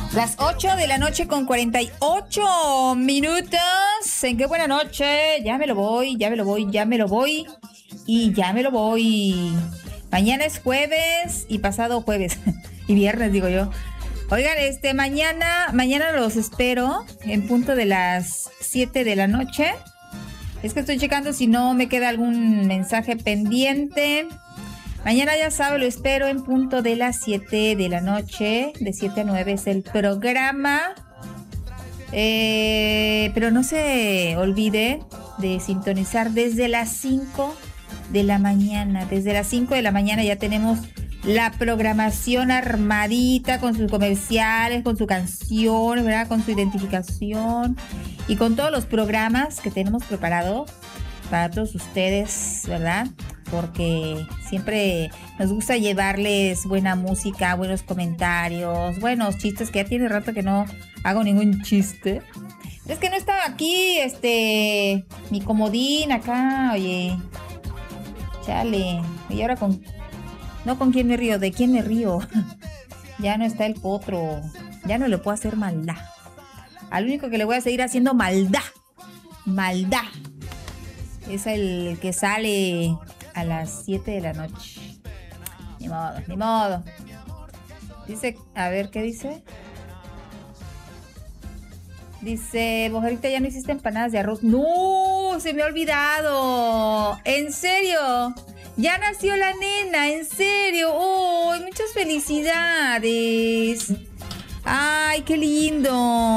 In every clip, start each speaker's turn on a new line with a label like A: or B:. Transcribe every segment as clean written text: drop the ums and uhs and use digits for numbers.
A: Las 8 de la noche con 48 minutos. ¿En qué buena noche? Ya me lo voy. Y ya me lo voy. Mañana es jueves y pasado jueves. Y viernes, digo yo. Oigan, mañana los espero en punto de las 7 de la noche. Es que estoy checando si no me queda algún mensaje pendiente. Mañana ya sabe, lo espero en punto de las 7 de la noche. De 7 a 9 es el programa. Pero no se olvide de sintonizar desde las 5 de la mañana. Desde las 5 de la mañana ya tenemos la programación armadita con sus comerciales, con sus canciones, ¿verdad? Con su identificación y con todos los programas que tenemos preparados para todos ustedes, ¿verdad? Porque siempre nos gusta llevarles buena música, buenos comentarios, buenos chistes, que ya tiene rato que no hago ningún chiste. Es que no estaba aquí, mi comodín acá, oye. Chale. Y ahora no con quién me río, ¿de quién me río? Ya no está el potro. Ya no le puedo hacer maldad. Al único que le voy a seguir haciendo maldad. Maldad. Es el que sale a las 7 de la noche. Ni modo. Dice, a ver, ¿qué dice? Dice, Mojarita, ¿ya no hiciste empanadas de arroz? ¡No! ¡Se me ha olvidado! ¿En serio? Ya nació la nena, en serio. ¡Oh! Muchas felicidades. ¡Ay, qué lindo!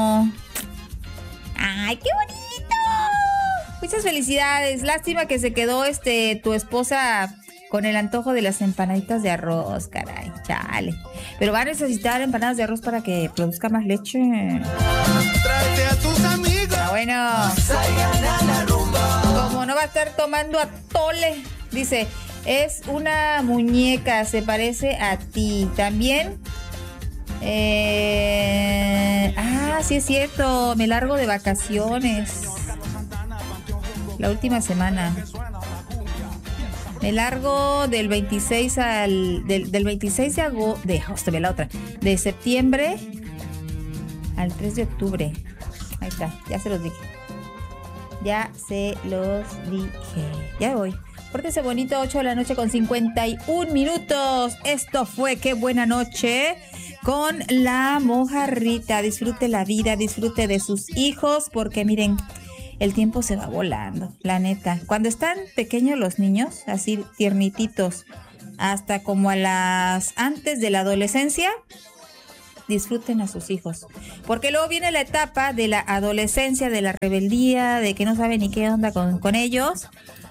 A: ¡Ay, qué bonito! Muchas felicidades. Lástima que se quedó tu esposa con el antojo de las empanaditas de arroz, caray. Chale. Pero va a necesitar empanadas de arroz para que produzca más leche.
B: Tráete a tus amigos.
A: Ah, bueno.
B: Salgan a la rumba.
A: Como no va a estar tomando atole. Dice, es una muñeca, se parece a ti. También. Sí es cierto. Me largo de vacaciones. La última semana. Me largo del 26 del 26 de agosto, de septiembre al 3 de octubre. Ahí está, ya se los dije. Ya voy. Pórtese bonito, 8 de la noche con 51 minutos. Esto fue Qué Buena Noche con la Mojarrita. Disfrute la vida, disfrute de sus hijos, porque miren, el tiempo se va volando, la neta. Cuando están pequeños los niños, así tiernititos, hasta como antes de la adolescencia, disfruten a sus hijos. Porque luego viene la etapa de la adolescencia, de la rebeldía, de que no saben ni qué onda con ellos,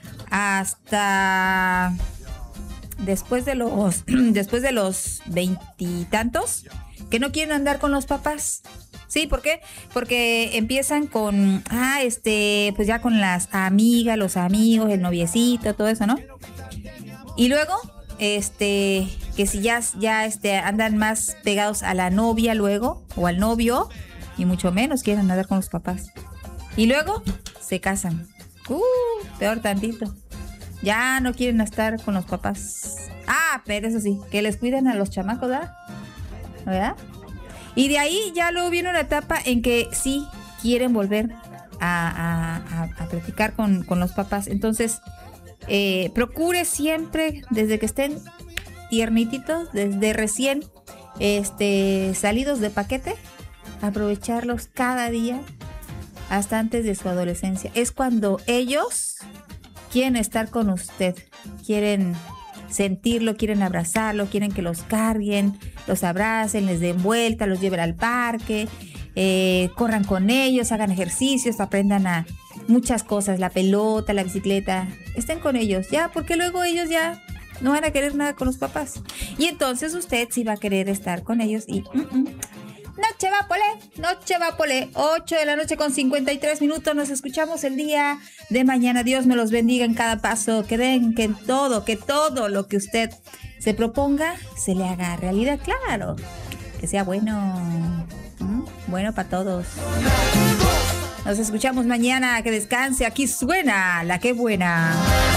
A: hasta después de los veintitantos, que no quieren andar con los papás. Sí, ¿por qué? Porque empiezan con, pues ya con las amigas, los amigos, el noviecito, todo eso, ¿no? Y luego, que si ya andan más pegados a la novia luego, o al novio, y mucho menos quieren andar con los papás. Y luego, se casan. Peor tantito. Ya no quieren estar con los papás. Pero eso sí, que les cuiden a los chamacos, ¿verdad? Y de ahí ya luego viene una etapa en que sí quieren volver a platicar con los papás. Entonces, procure siempre, desde que estén tiernititos, desde recién salidos de paquete, aprovecharlos cada día hasta antes de su adolescencia. Es cuando ellos quieren estar con usted, quieren sentirlo, quieren abrazarlo, quieren que los carguen, los abracen, les den vuelta, los lleven al parque, corran con ellos, hagan ejercicios, aprendan a muchas cosas, la pelota, la bicicleta, estén con ellos, ya, porque luego ellos ya no van a querer nada con los papás. Y entonces usted sí va a querer estar con ellos y... Noche va pole, 8 de la noche con 53 minutos. Nos escuchamos el día de mañana. Dios me los bendiga en cada paso que den, que todo lo que usted se proponga se le haga realidad, claro. Que sea bueno, bueno para todos. Nos escuchamos mañana, que descanse. Aquí suena la Qué Buena.